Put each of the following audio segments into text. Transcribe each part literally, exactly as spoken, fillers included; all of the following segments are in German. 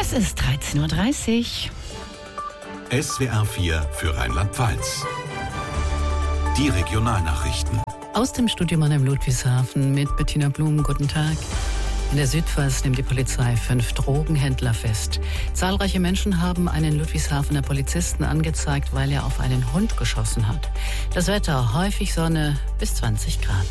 Es ist dreizehn Uhr dreißig. S W R vier für Rheinland-Pfalz. Die Regionalnachrichten. Aus dem Studio Mannheim Ludwigshafen mit Bettina Blum. Guten Tag. In der Südpfalz nimmt die Polizei fünf Drogenhändler fest. Zahlreiche Menschen haben einen Ludwigshafener Polizisten angezeigt, weil er auf einen Hund geschossen hat. Das Wetter, häufig Sonne, bis zwanzig Grad.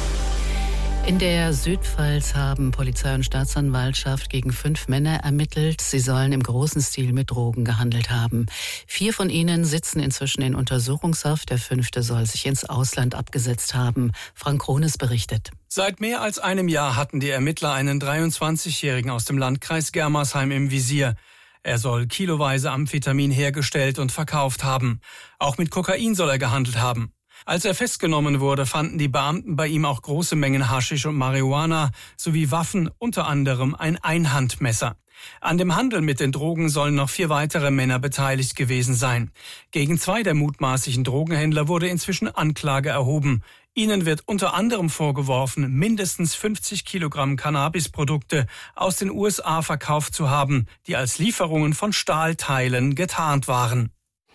In der Südpfalz haben Polizei und Staatsanwaltschaft gegen fünf Männer ermittelt. Sie sollen im großen Stil mit Drogen gehandelt haben. Vier von ihnen sitzen inzwischen in Untersuchungshaft. Der fünfte soll sich ins Ausland abgesetzt haben. Frank Krones berichtet. Seit mehr als einem Jahr hatten die Ermittler einen dreiundzwanzigjährigen aus dem Landkreis Germersheim im Visier. Er soll kiloweise Amphetamin hergestellt und verkauft haben. Auch mit Kokain soll er gehandelt haben. Als er festgenommen wurde, fanden die Beamten bei ihm auch große Mengen Haschisch und Marihuana sowie Waffen, unter anderem ein Einhandmesser. An dem Handel mit den Drogen sollen noch vier weitere Männer beteiligt gewesen sein. Gegen zwei der mutmaßlichen Drogenhändler wurde inzwischen Anklage erhoben. Ihnen wird unter anderem vorgeworfen, mindestens fünfzig Kilogramm Cannabisprodukte aus den U S A verkauft zu haben, die als Lieferungen von Stahlteilen getarnt waren.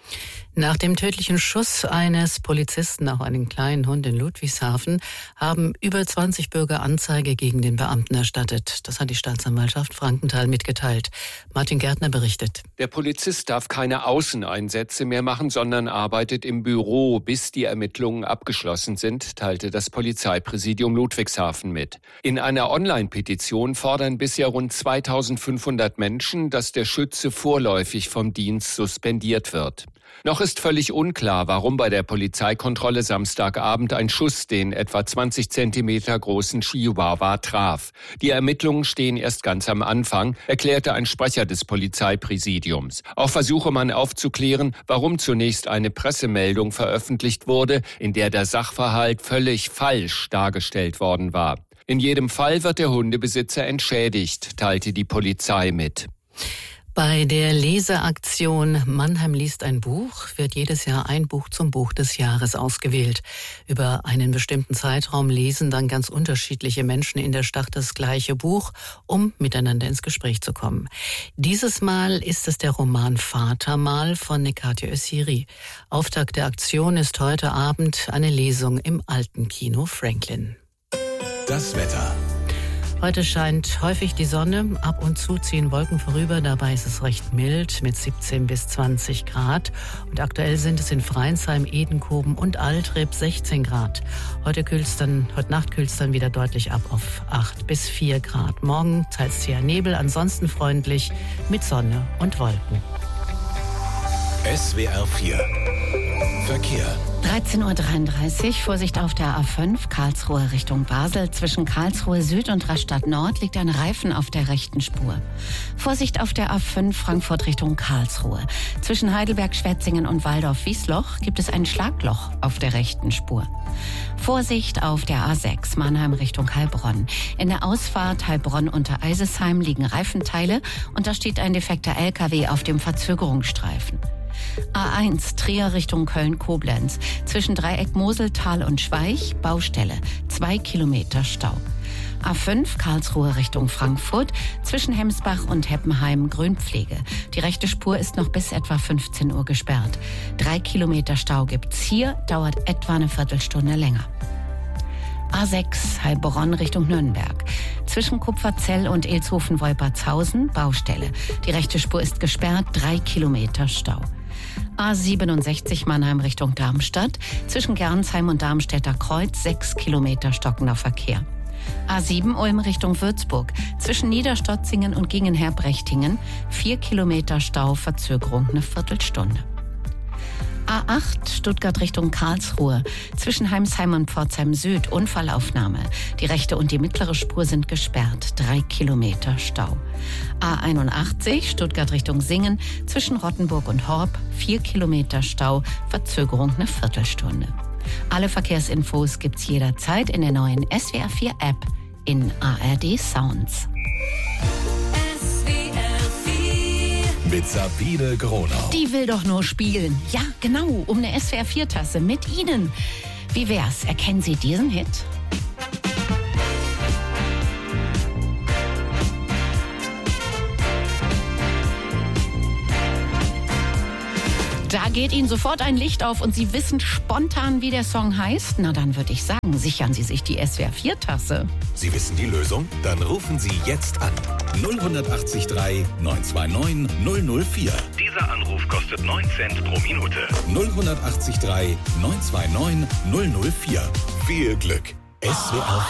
Nach dem tödlichen Schuss eines Polizisten auf einen kleinen Hund in Ludwigshafen haben über zwanzig Bürger Anzeige gegen den Beamten erstattet. Das hat die Staatsanwaltschaft Frankenthal mitgeteilt. Martin Gärtner berichtet. Der Polizist darf keine Außeneinsätze mehr machen, sondern arbeitet im Büro, bis die Ermittlungen abgeschlossen sind, teilte das Polizeipräsidium Ludwigshafen mit. In einer Online-Petition fordern bisher rund zweitausendfünfhundert Menschen, dass der Schütze vorläufig vom Dienst suspendiert wird. Noch ist völlig unklar, warum bei der Polizeikontrolle Samstagabend ein Schuss den etwa zwanzig Zentimeter großen Chihuahua traf. Die Ermittlungen stehen erst ganz am Anfang, erklärte ein Sprecher des Polizeipräsidiums. Auch versuche man aufzuklären, warum zunächst eine Pressemeldung veröffentlicht wurde, in der der Sachverhalt völlig falsch dargestellt worden war. In jedem Fall wird der Hundebesitzer entschädigt, teilte die Polizei mit. Bei der Leseaktion Mannheim liest ein Buch wird jedes Jahr ein Buch zum Buch des Jahres ausgewählt. Über einen bestimmten Zeitraum lesen dann ganz unterschiedliche Menschen in der Stadt das gleiche Buch, um miteinander ins Gespräch zu kommen. Dieses Mal ist es der Roman Vatermal von Nekatje Öziri. Auftakt der Aktion ist heute Abend eine Lesung im Alten Kino Franklin. Das Wetter. Heute scheint häufig die Sonne, ab und zu ziehen Wolken vorüber, dabei ist es recht mild mit siebzehn bis zwanzig Grad. Und aktuell sind es in Freinsheim, Edenkoben und Altrib sechzehn Grad. Heute kühlt's dann, heute Nacht kühlt es dann wieder deutlich ab auf acht bis vier Grad. Morgen teils eher Nebel, ansonsten freundlich mit Sonne und Wolken. S W R vier Verkehr. dreizehn Uhr dreiunddreißig, Vorsicht auf der A fünf, Karlsruhe Richtung Basel. Zwischen Karlsruhe Süd und Rastatt Nord liegt ein Reifen auf der rechten Spur. Vorsicht auf der A fünf, Frankfurt Richtung Karlsruhe. Zwischen Heidelberg, Schwetzingen und Waldorf-Wiesloch gibt es ein Schlagloch auf der rechten Spur. Vorsicht auf der A sechs, Mannheim Richtung Heilbronn. In der Ausfahrt Heilbronn unter Eisesheim liegen Reifenteile und da steht ein defekter L K W auf dem Verzögerungsstreifen. A eins, Trier Richtung Köln-Koblenz. Zwischen Dreieck Moseltal und Schweich, Baustelle, zwei Kilometer Stau. A fünf, Karlsruhe Richtung Frankfurt. Zwischen Hemsbach und Heppenheim, Grünpflege. Die rechte Spur ist noch bis etwa fünfzehn Uhr gesperrt. Drei Kilometer Stau gibt's hier, dauert etwa eine Viertelstunde länger. A sechs, Heilbronn Richtung Nürnberg. Zwischen Kupferzell und Elshofen-Wolpertshausen, Baustelle. Die rechte Spur ist gesperrt, drei Kilometer Stau. A siebenundsechzig, Mannheim Richtung Darmstadt. Zwischen Gernsheim und Darmstädter Kreuz, sechs Kilometer stockender Verkehr. A sieben, Ulm Richtung Würzburg. Zwischen Niederstotzingen und Gingenherb-Rechtingen, vier Kilometer Stau, Verzögerung eine Viertelstunde. A acht, Stuttgart Richtung Karlsruhe. Zwischen Heimsheim und Pforzheim Süd, Unfallaufnahme. Die rechte und die mittlere Spur sind gesperrt. Drei Kilometer Stau. A einundachtzig, Stuttgart Richtung Singen. Zwischen Rottenburg und Horb, vier Kilometer Stau. Verzögerung eine Viertelstunde. Alle Verkehrsinfos gibt's jederzeit in der neuen S W R vier App in A R D Sounds. Mit Sabine Gronau. Die will doch nur spielen. Ja, genau, um eine S W R vier Tasse mit Ihnen. Wie wär's? Erkennen Sie diesen Hit? Da geht Ihnen sofort ein Licht auf und Sie wissen spontan, wie der Song heißt? Na, dann würde ich sagen, sichern Sie sich die S W R vier Tasse. Sie wissen die Lösung? Dann rufen Sie jetzt an. null acht drei neun zwei neun null null vier. Dieser Anruf kostet neun Cent pro Minute. null acht drei neun zwei neun null null vier. Viel Glück. S W R